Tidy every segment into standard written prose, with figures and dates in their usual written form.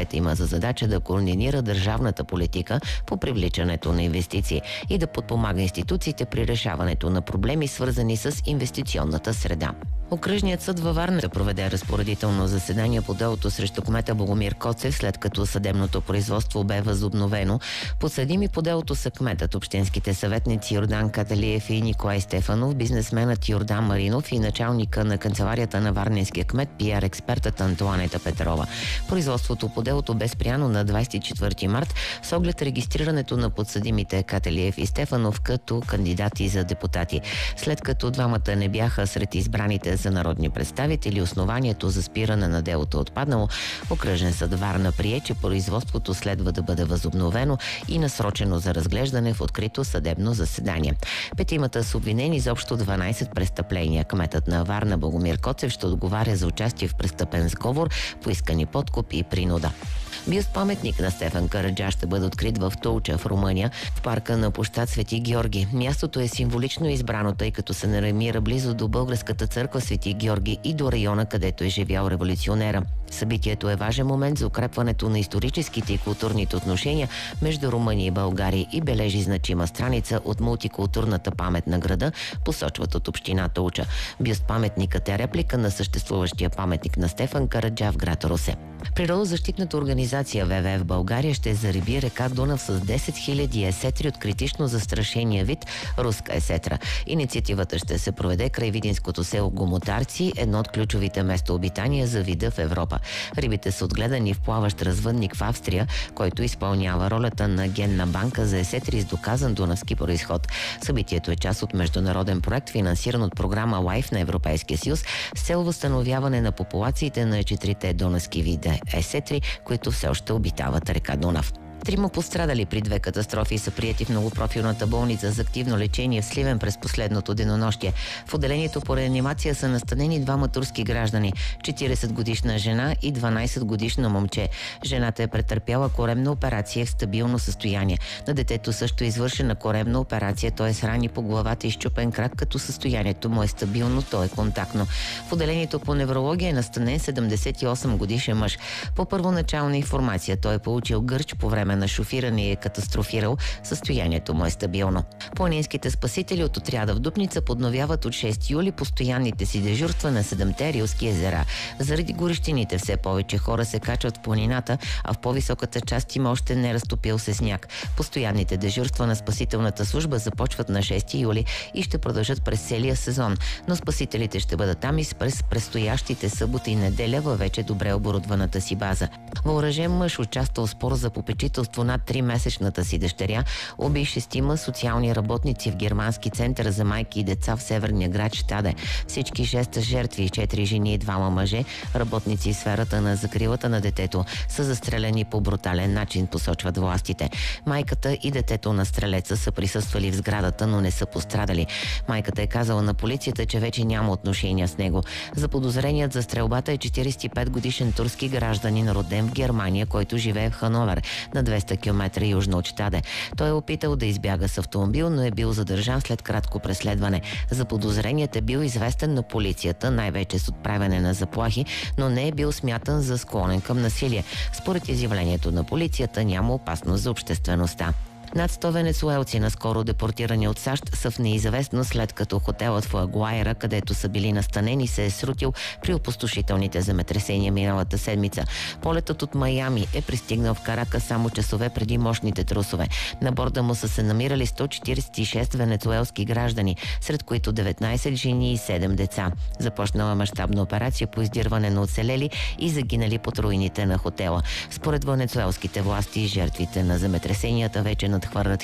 Съвет има за задача да координира държавната политика по привличането на инвестиции и да подпомага институциите при решаването на проблеми, свързани с инвестиционната среда. Окръжният съд във Варна да проведе разпоредително заседание по делото срещу кмета Богомир Коцев, след като съдебното производство бе възобновено. Подсъдими по делото са кметът, общинските съветници Йордан Каталиев и Николай Стефанов, бизнесменът Йордан Маринов и началника на канцеларията на варненския кмет, пиар-експертът Антоанета Петрова. Производството по делото бе спряно на 24 март с оглед регистрирането на подсъдимите Каталиев и Стефанов като кандидати за депутати. След като двамата не бяха сред избраните за народни представители, основанието за спиране на делото отпаднало, окръжен съд Варна прие, че производството следва да бъде възобновено и насрочено за разглеждане в открито съдебно заседание. Петимата са обвинени за общо 12 престъпления. Кметът на Варна Богомир Коцев ще отговаря за участие в престъпен сговор, поискани подкуп и принуда. Бюст паметник на Стефан Караджа ще бъде открит в Толча, в Румъния, в парка на площад Свети Георги. Мястото е символично избрано, тъй като се намира близо до българската църква Свети Георги и до района, където е живял революционера. Събитието е важен момент за укрепването на историческите и културните отношения между Румъния и България и бележи значима страница от мултикултурната памет на града, посочват от община Толча. Бюст паметникът е реплика на съществуващия паметник на Стефан Караджа в град Русе. Природозащитната организация ВВФ в България ще зариби река Дунав с 10 000 есетри от критично застрашения вид руска есетра. Инициативата ще се проведе край видинското село Гомотарци, едно от ключовите местообитания за вида в Европа. Рибите са отгледани в плаващ развъдник в Австрия, който изпълнява ролята на генна банка за есетри с доказан дунавски произход. Събитието е част от международен проект, финансиран от програма LIFE на Европейския съюз, с цел възстановяване на популациите на 4 дунавски вида есетри, които все още обитават река Дунав. 3 пострадали при 2 катастрофи са приети в многопрофилната болница за активно лечение в Сливен през последното денонощие. В отделението по реанимация са настанени 2 турски граждани, 40-годишна жена и 12-годишно момче. Жената е претърпяла коремна операция в стабилно състояние. На детето също е извършена коремна операция, т.е. рани по главата и счупен крак, като състоянието му е стабилно, то е контактно. В отделението по неврология е настанен 78-годишен мъж. По първоначална информация той е получил гърч по време на шофиране и е катастрофирал, състоянието му е стабилно. Планинските спасители от отряда в Дупница подновяват от 6 юли постоянните си дежурства на 7-те рилски езера. Заради горещините все повече хора се качват в планината, а в по-високата част има още не разтопил се сняг. Постоянните дежурства на спасителната служба започват на 6 юли и ще продължат през целия сезон, но спасителите ще бъдат там и през предстоящите събота и неделя във вече добре оборудваната си база. Въоръжен мъж, участвал в спор за попечителство над 3-месечната си дъщеря, уби 6 социални работници в германски център за майки и деца в северния град Щаде. Всички 6 жертви, 4 жени и 2 мъже, работници в сферата на закрилата на детето, са застреляни по брутален начин, посочват властите. Майката и детето на стрелеца са присъствали в сградата, но не са пострадали. Майката е казала на полицията, че вече няма отношения с него. Заподозреният за стрелбата е 45-годишен турски гражданин, роден в Германия, който живее в Хановер, на 200 км южно от Щаде. Той е опитал да избяга с автомобил, но е бил задържан след кратко преследване. Заподозреният е бил известен на полицията, най-вече с отправяне на заплахи, но не е бил смятан за склонен към насилие. Според изявлението на полицията няма опасност за обществеността. Над 100 венецуелци, наскоро депортирани от САЩ, са в неизвестност, след като хотелът в Агуайра, където са били настанени, се е срутил при опустошителните земетресения миналата седмица. Полетът от Майами е пристигнал в Каракас само часове преди мощните трусове. На борда му са се намирали 146 венецуелски граждани, сред които 19 жени и 7 деца. Започнала мащабна операция по издирване на оцелели и загинали под руините на хотела. Според венецуелските власти, жертвите на земетресенията вече надхвърлят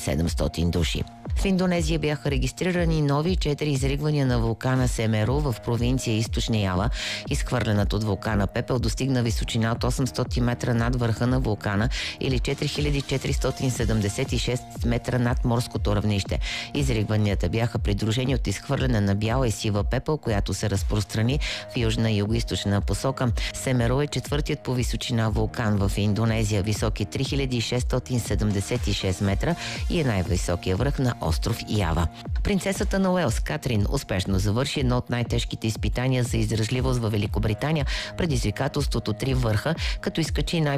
1700 души. В Индонезия бяха регистрирани нови 4 изригвания на вулкана Семеру в провинция Източна Ява. Изхвърленът от вулкана пепел достигна височина от 800 метра над върха на вулкана или 4476 метра над морското равнище. Изригванията бяха придружени от изхвърляне на бяла и сива пепел, която се разпространи в южна и югоизточна посока. Семеру е 4-тият по височина вулкан в Индонезия, висок е 3676 метра и е най-високия връх на остров Ява. Принцесата на Уелс Катрин успешно завърши едно от най-тежките изпитания за издръжливост във Великобритания, предизвикателството 3 върха, като изкачи